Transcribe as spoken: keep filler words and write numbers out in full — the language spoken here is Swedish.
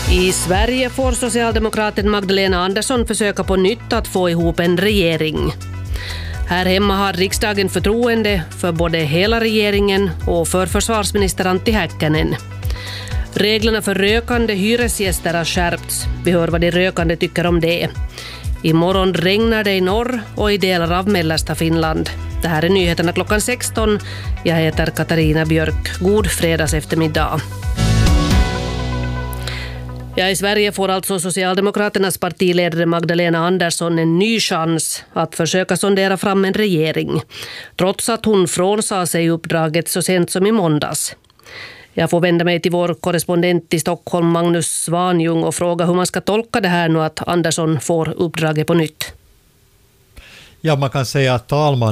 I Sverige får socialdemokraten Magdalena Andersson försöka på nytt att få ihop en regering. Här hemma har riksdagen förtroende för både hela regeringen och för försvarsminister Antti Häkkänen. Reglerna för rökande hyresgäster har skärpts. Vi hör vad de rökande tycker om det. Imorgon regnar det i norr och i delar av mellersta Finland. Det här är nyheterna klockan sexton. Jag heter Katarina Björk. God fredags eftermiddag. Ja, i Sverige får alltså Socialdemokraternas partiledare Magdalena Andersson en ny chans att försöka sondera fram en regering, trots att hon frånsade sig uppdraget så sent som i måndags. Jag får vända mig till vår korrespondent i Stockholm, Magnus Svanjung, och fråga hur man ska tolka det här nu att Andersson får uppdraget på nytt. Ja, man kan säga att talman